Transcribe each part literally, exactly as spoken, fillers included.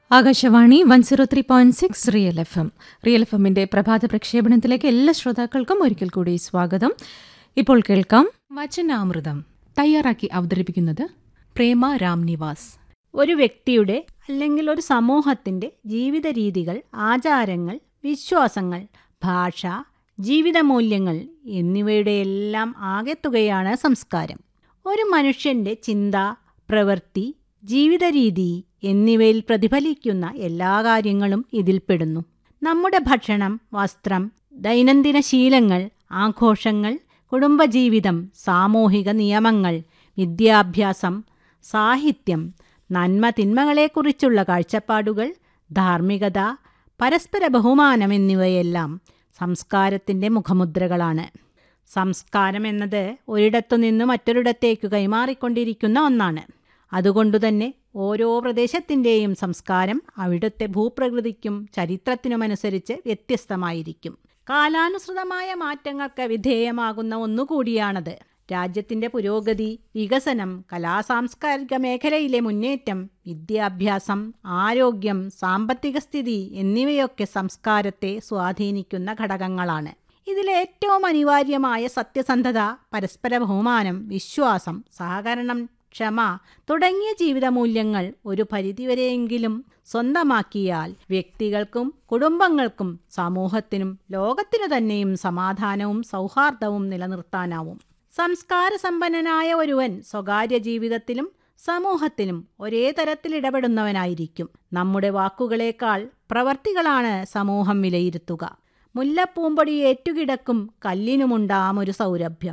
Akashvani one zero three point six real F M real F എമ്മിന്റെ പ്രഭാത പ്രക്ഷേപണത്തിലേക്ക് എല്ലാ ശ്രോതാക്കൾക്കും ഒരിക്കൽ കൂടി സ്വാഗതം. ഇപ്പോൾ കേൾക്കാം വചനാമൃതം. തയ്യാറാക്കി അവതരിപ്പിക്കുന്നത് പ്രേമ രാംനിവാസ്. ഒരു വ്യക്തിയുടെ അല്ലെങ്കിൽ ഒരു സമൂഹത്തിൻ്റെ ജീവിത രീതികൾ, ആചാരങ്ങൾ, വിശ്വാസങ്ങൾ, ഭാഷ, ജീവിതമൂല്യങ്ങൾ എന്നിവയുടെ എല്ലാം ആകെത്തുകയാണ് സംസ്കാരം. ഒരു മനുഷ്യൻ്റെ ചിന്ത, പ്രവൃത്തി, ജീവിത രീതി എന്നിവയിൽ പ്രതിഫലിക്കുന്ന എല്ലാ കാര്യങ്ങളും ഇതിൽപ്പെടുന്നു. നമ്മുടെ ഭക്ഷണം, വസ്ത്രം, ദൈനംദിന ശീലങ്ങൾ, ആഘോഷങ്ങൾ, കുടുംബജീവിതം, സാമൂഹിക നിയമങ്ങൾ, വിദ്യാഭ്യാസം, സാഹിത്യം, നന്മ തിന്മകളെക്കുറിച്ചുള്ള കാഴ്ചപ്പാടുകൾ, ധാർമ്മികത, പരസ്പര ബഹുമാനം എന്നിവയെല്ലാം സംസ്കാരത്തിൻ്റെ മുഖമുദ്രകളാണ്. സംസ്കാരം എന്നത് ഒരിടത്തുനിന്ന് മറ്റൊരിടത്തേക്ക് കൈമാറിക്കൊണ്ടിരിക്കുന്ന ഒന്നാണ്. അതുകൊണ്ടുതന്നെ ഓരോ പ്രദേശത്തിൻ്റെയും സംസ്കാരം അവിടുത്തെ ഭൂപ്രകൃതിക്കും ചരിത്രത്തിനുമനുസരിച്ച് വ്യത്യസ്തമായിരിക്കും. കാലാനുസൃതമായ മാറ്റങ്ങൾക്ക് വിധേയമാകുന്ന ഒന്നുകൂടിയാണത്. രാജ്യത്തിൻ്റെ പുരോഗതി, വികസനം, കലാസാംസ്കാരിക മേഖലയിലെ മുന്നേറ്റം, വിദ്യാഭ്യാസം, ആരോഗ്യം, സാമ്പത്തിക സ്ഥിതി എന്നിവയൊക്കെ സംസ്കാരത്തെ സ്വാധീനിക്കുന്ന ഘടകങ്ങളാണ്. ഇതിലേറ്റവും അനിവാര്യമായ സത്യസന്ധത, പരസ്പര ബഹുമാനം, വിശ്വാസം, സഹകരണം, ക്ഷമ തുടങ്ങിയ ജീവിതമൂല്യങ്ങൾ ഒരു പരിധിവരെയെങ്കിലും സ്വന്തമാക്കിയാൽ വ്യക്തികൾക്കും കുടുംബങ്ങൾക്കും സമൂഹത്തിനും ലോകത്തിനു തന്നെയും സമാധാനവും സൗഹാർദ്ദവും നിലനിർത്താനാവും. സംസ്കാരസമ്പന്നനായ ഒരുവൻ സ്വകാര്യ ജീവിതത്തിലും സമൂഹത്തിലും ഒരേ തരത്തിൽ ഇടപെടുന്നവനായിരിക്കും. നമ്മുടെ വാക്കുകളേക്കാൾ പ്രവർത്തികളാണ് സമൂഹം വിലയിരുത്തുക. മുല്ലപ്പൂമ്പൊടി ഏറ്റുകിടക്കും കല്ലിനുമുണ്ടാമൊരു സൗരഭ്യം,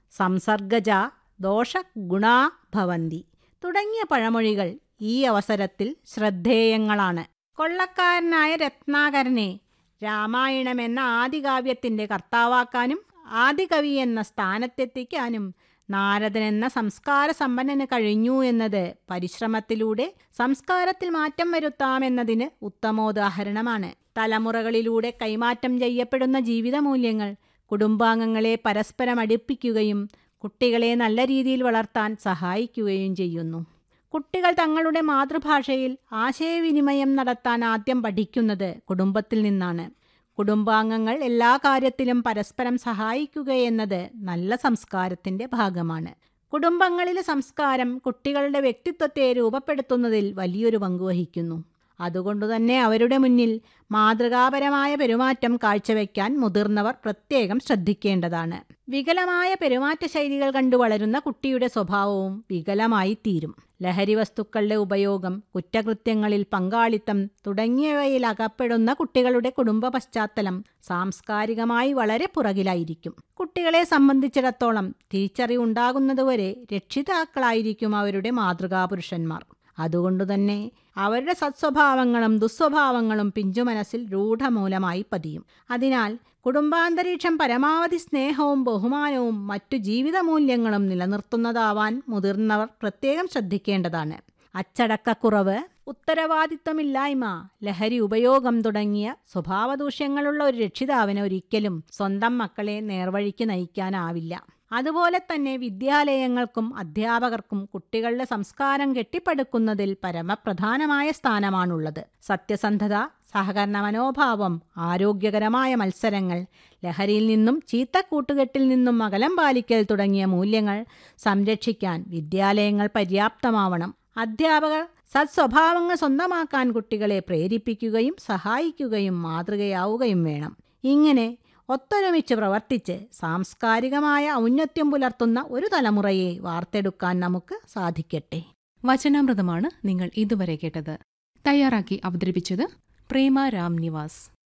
സംസർഗജ ദോഷ ഗുണാ ഭവന്തി തുടങ്ങിയ പഴമൊഴികൾ ഈ അവസരത്തിൽ ശ്രദ്ധേയങ്ങളാണ്. കൊള്ളക്കാരനായ രത്നാകരനെ രാമായണമെന്ന ആദികാവ്യത്തിൻ്റെ കർത്താവാക്കാനും ആദികവി എന്ന സ്ഥാനത്തെത്തിക്കാനും നാരദനെന്ന സംസ്കാര സമ്പന്നന് കഴിഞ്ഞു എന്നത് പരിശ്രമത്തിലൂടെ സംസ്കാരത്തിൽ മാറ്റം വരുത്താമെന്നതിന് ഉത്തമോദാഹരണമാണ്. തലമുറകളിലൂടെ കൈമാറ്റം ചെയ്യപ്പെടുന്ന ജീവിതമൂല്യങ്ങൾ കുടുംബാംഗങ്ങളെ പരസ്പരം അടുപ്പിക്കുകയും കുട്ടികളെ നല്ല രീതിയിൽ വളർത്താൻ സഹായിക്കുകയും ചെയ്യുന്നു. കുട്ടികൾ തങ്ങളുടെ മാതൃഭാഷയിൽ ആശയവിനിമയം നടത്താൻ ആദ്യം പഠിക്കുന്നത് കുടുംബത്തിൽ നിന്നാണ്. കുടുംബാംഗങ്ങൾ എല്ലാ കാര്യത്തിലും പരസ്പരം സഹായിക്കുകയെന്നത് നല്ല സംസ്കാരത്തിൻ്റെ ഭാഗമാണ്. കുടുംബങ്ങളിലെ സംസ്കാരം കുട്ടികളുടെ വ്യക്തിത്വത്തെ രൂപപ്പെടുത്തുന്നതിൽ വലിയൊരു പങ്കുവഹിക്കുന്നു. അതുകൊണ്ടുതന്നെ അവരുടെ മുന്നിൽ മാതൃകാപരമായ പെരുമാറ്റം കാഴ്ചവെക്കാൻ മുതിർന്നവർ പ്രത്യേകം ശ്രദ്ധിക്കേണ്ടതാണ്. വികലമായ പെരുമാറ്റ ശൈലികൾ കണ്ടു വളരുന്ന കുട്ടിയുടെ സ്വഭാവവും വികലമായി തീരും. ലഹരി വസ്തുക്കളുടെ ഉപയോഗം, കുറ്റകൃത്യങ്ങളിൽ പങ്കാളിത്തം തുടങ്ങിയവയിൽ അകപ്പെടുന്ന കുട്ടികളുടെ കുടുംബ പശ്ചാത്തലം സാംസ്കാരികമായി വളരെ പുറകിലായിരിക്കും. കുട്ടികളെ സംബന്ധിച്ചിടത്തോളം തിരിച്ചറിവുണ്ടാകുന്നതുവരെ രക്ഷിതാക്കളായിരിക്കും അവരുടെ മാതൃകാപുരുഷന്മാർ. അതുകൊണ്ടുതന്നെ അവരുടെ സത്സ്വഭാവങ്ങളും ദുസ്വഭാവങ്ങളും പിഞ്ചുമനസ്സിൽ രൂഢമൂലമായി പതിയും. അതിനാൽ കുടുംബാന്തരീക്ഷം പരമാവധി സ്നേഹവും ബഹുമാനവും മറ്റു ജീവിതമൂല്യങ്ങളും നിലനിർത്തുന്നതാവാൻ മുതിർന്നവർ പ്രത്യേകം ശ്രദ്ധിക്കേണ്ടതാണ്. അച്ചടക്കക്കുറവ്, ഉത്തരവാദിത്തമില്ലായ്മ, ലഹരി ഉപയോഗം തുടങ്ങിയ സ്വഭാവദൂഷ്യങ്ങളുള്ള ഒരു രക്ഷിതാവിന് ഒരിക്കലും സ്വന്തം മക്കളെ നേർവഴിക്ക് നയിക്കാനാവില്ല. അതുപോലെ തന്നെ വിദ്യാലയങ്ങൾക്കും അധ്യാപകർക്കും കുട്ടികളുടെ സംസ്കാരം കെട്ടിപ്പടുക്കുന്നതിൽ പരമപ്രധാനമായ സ്ഥാനമാണുള്ളത്. സത്യസന്ധത, സഹകരണ മനോഭാവം, ആരോഗ്യകരമായ മത്സരങ്ങൾ, ലഹരിയിൽ നിന്നും ചീത്ത കൂട്ടുകെട്ടിൽ നിന്നും അകലം പാലിക്കൽ തുടങ്ങിയ മൂല്യങ്ങൾ സംരക്ഷിക്കാൻ വിദ്യാലയങ്ങൾ പര്യാപ്തമാവണം. അധ്യാപകർ സത്സ്വഭാവങ്ങൾ സ്വന്തമാക്കാൻ കുട്ടികളെ പ്രേരിപ്പിക്കുകയും സഹായിക്കുകയും മാതൃകയാവുകയും വേണം. ഇങ്ങനെ ഒത്തൊരുമിച്ച് പ്രവർത്തിച്ച് സാംസ്കാരികമായ ഔന്നത്യം പുലർത്തുന്ന ഒരു തലമുറയെ വാർത്തെടുക്കാൻ നമുക്ക് സാധിക്കട്ടെ. വചനാമൃതമാണ് നിങ്ങൾ ഇതുവരെ കേട്ടത്. തയ്യാറാക്കി അവതരിപ്പിച്ചത് പ്രേമ രാംനിവാസ്.